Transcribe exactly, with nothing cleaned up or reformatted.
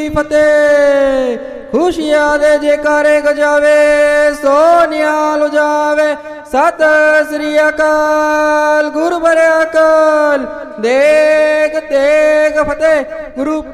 ਫਤਿਹ। ਖੁਸ਼ੀਆਂ ਦੇ ਜੈਕਾਰੇ ਗਜਾਵੇ, ਸੋ ਨਿਹਾਲ ਜਾਵੇ। ਸਤਿ ਸ੍ਰੀ ਅਕਾਲ। ਗੁਰੂ ਬਰੇ ਅਕਾਲ। ਦੇਗ ਤੇਗ ਫਤਿਹ। ਗੁਰੂ